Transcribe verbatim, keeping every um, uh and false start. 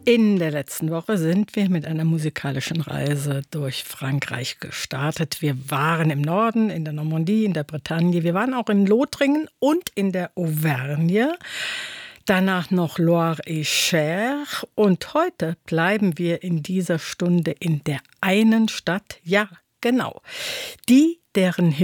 In der letzten Woche sind wir mit einer musikalischen Reise durch Frankreich gestartet. Wir waren im Norden, in der Normandie, in der Bretagne. Wir waren auch in Lothringen und in der Auvergne. Danach noch Loire et Cher. Und heute bleiben wir in dieser Stunde in der einen Stadt, ja, genau, die, deren